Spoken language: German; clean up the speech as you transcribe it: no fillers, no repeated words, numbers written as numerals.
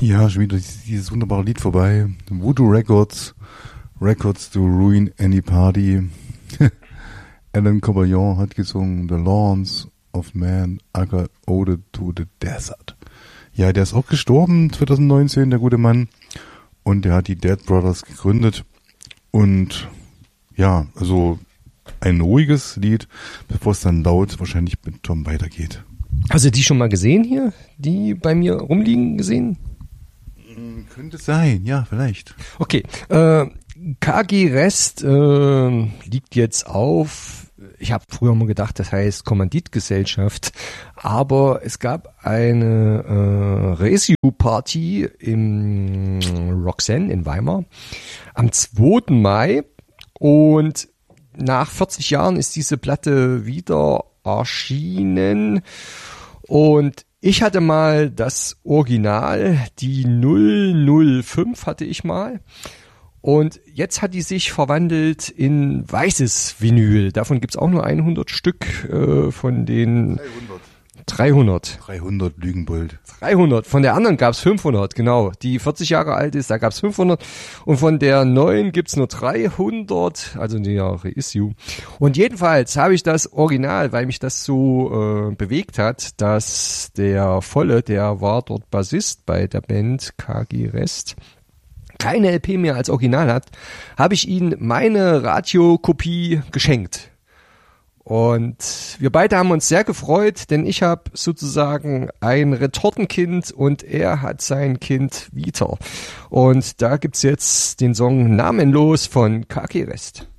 Ja, schon wieder dieses wunderbare Lied vorbei. Voodoo Records to Ruin Any Party. Alan Cobillon hat gesungen The Lawns of Man, Aga Ode to the Desert. Ja, der ist auch gestorben 2019, der gute Mann. Und der hat die Dead Brothers gegründet. Und ja, also ein ruhiges Lied, bevor es dann laut wahrscheinlich mit Tom weitergeht. Hast du die schon mal gesehen hier? Die bei mir rumliegen gesehen? Könnte sein, ja, vielleicht. Okay, KG Rest liegt jetzt auf, ich habe früher mal gedacht, das heißt Kommanditgesellschaft, aber es gab eine Reissue-Party im Roxanne in Weimar am 2. Mai und nach 40 Jahren ist diese Platte wieder erschienen und ich hatte mal das Original, die 005 hatte ich mal. Und jetzt hat die sich verwandelt in weißes Vinyl. Davon gibt's auch nur 100 Stück von den 300. 300 Lügenbold. 300. Von der anderen gab's 500, genau. Die 40 Jahre alt ist, da gab's 500. Und von der neuen gibt's nur 300, also die Reissue. Und jedenfalls habe ich das Original, weil mich das so bewegt hat, dass der Volle, der war dort Bassist bei der Band KG Rest, keine LP mehr als Original hat, habe ich ihm meine Radiokopie geschenkt. Und wir beide haben uns sehr gefreut, denn ich habe sozusagen ein Retortenkind und er hat sein Kind wieder. Und da gibt's jetzt den Song Namenlos von KG Rest.